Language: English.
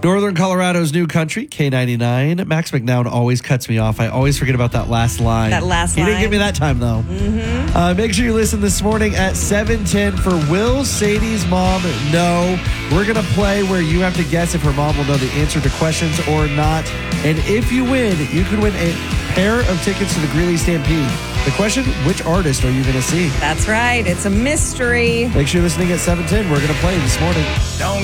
Northern Colorado's new country, K99. Max McNown always cuts me off. I always forget about that last line. He didn't give me that time, though. Make sure you listen this morning at 7:10 for Will Sadie's Mom Know? We're going to play where you have to guess if her mom will know the answer to questions or not. And if you win, you can win a pair of tickets to the Greeley Stampede. The question, which artist are you going to see? That's right. It's a mystery. Make sure you're listening at 7:10. We're going to play this morning. Don't